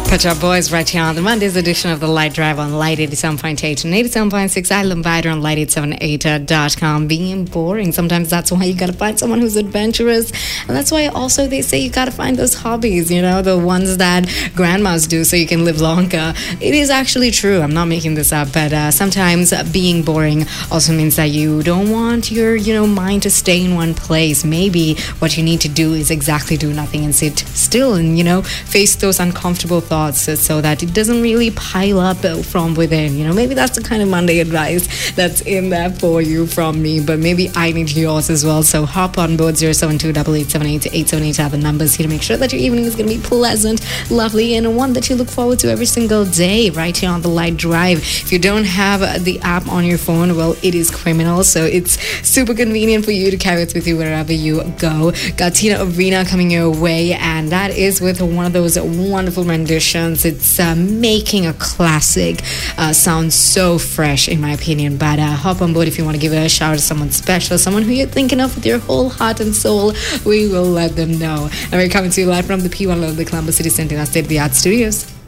Pet Shop Boys right here on the Monday's edition of the Light Drive on Light 87.8 and 87.6. I love Vider on light878.com. Being boring, sometimes that's why you gotta find someone who's adventurous. And that's why also they say you gotta find those hobbies, you know, the ones that grandmas do so you can live longer. It is actually true. I'm not making this up, but sometimes being boring also means that you don't want your, mind to stay in one place. Maybe what you need to do is exactly do nothing and sit still and, face those uncomfortable thoughts so that it doesn't really pile up from within. Maybe that's the kind of Monday advice that's in there for you from me, but maybe I need yours as well. So hop on board. 072-8878-878 are the numbers here to make sure that your evening is going to be pleasant, lovely, and one that you look forward to every single day right here on the Light Drive. If you don't have the app on your phone, well, it is criminal, so it's super convenient for you to carry it with you wherever you go. Got Tina Arena coming your way, and that is with one of those wonderful renditions. It's making a classic sound so fresh, in my opinion. But hop on board if you want to give it a shout to someone special, someone who you're thinking of with your whole heart and soul. We will let them know. And we're coming to you live from the P1 of the Columbus City Center, our state-of-the-art studios.